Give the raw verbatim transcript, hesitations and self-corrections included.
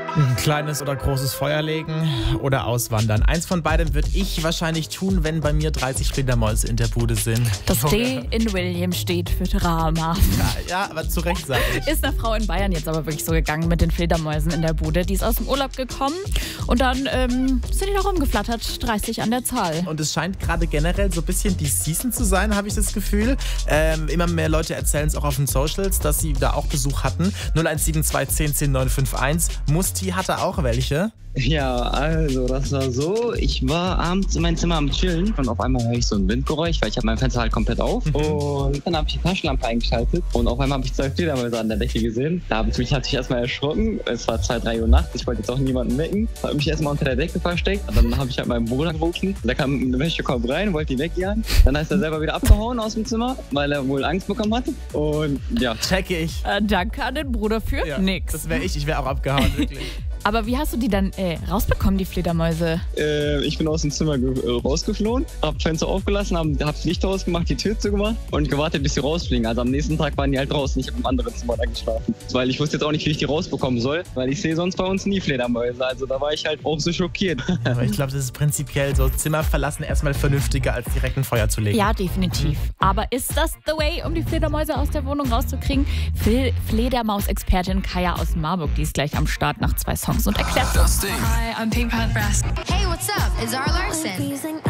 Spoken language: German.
Ein kleines oder großes Feuer legen oder auswandern. Eins von beidem würde ich wahrscheinlich tun, wenn bei mir dreißig Fledermäuse in der Bude sind. Das D in William steht für Drama. Ja, ja, aber zu Recht sage ich. Ist einer Frau in Bayern jetzt aber wirklich so gegangen mit den Fledermäusen in der Bude. Die ist aus dem Urlaub gekommen und dann ähm, sind die da rumgeflattert, dreißig an der Zahl. Und es scheint gerade generell so ein bisschen die Season zu sein, habe ich das Gefühl. Ähm, immer mehr Leute erzählen es auch auf den Socials, dass sie da auch Besuch hatten. null eins sieben zwei zehn zehn neun fünf eins. Musti hatte auch welche. Ja, also das war so, ich war abends in meinem Zimmer am Chillen und auf einmal höre ich so ein Windgeräusch, weil ich habe mein Fenster halt komplett auf mhm. und dann habe ich die Taschenlampe eingeschaltet und auf einmal habe ich zwei Fledermäuse an der Decke gesehen. Da habe ich mich natürlich erstmal erschrocken, es war zwei, drei Uhr nachts, ich wollte jetzt auch niemanden wecken, habe mich erstmal unter der Decke versteckt und dann habe ich halt meinen Bruder gerufen, der kam mit einem Wäschekorb rein, wollte die wegjagen, dann ist er selber wieder abgehauen aus dem Zimmer, weil er wohl Angst bekommen hatte und ja. Checke ich. Äh, danke an den Bruder für ja, nix. Das wäre ich, ich wäre auch abgehauen, wirklich. Aber wie hast du die dann äh, rausbekommen, die Fledermäuse? Äh, ich bin aus dem Zimmer ge- äh, rausgeflohen, hab Fenster aufgelassen, hab, hab das Licht ausgemacht, die Tür zugemacht und gewartet, bis sie rausfliegen. Also am nächsten Tag waren die halt draußen, ich hab im anderen Zimmer da geschlafen. Weil ich wusste jetzt auch nicht, wie ich die rausbekommen soll, weil ich sehe sonst bei uns nie Fledermäuse. Also da war ich halt auch so schockiert. Aber ich glaube, das ist prinzipiell so, Zimmer verlassen erstmal vernünftiger, als direkt ein Feuer zu legen. Ja, definitiv. Mhm. Aber ist das the way, um die Fledermäuse aus der Wohnung rauszukriegen? Fl- Fledermaus-Expertin Kaya aus Marburg, die ist gleich am Start nach zwei Songs und erklärt Hi, I'm Pink Panther. Hey, what's up? It's Zara Larsson.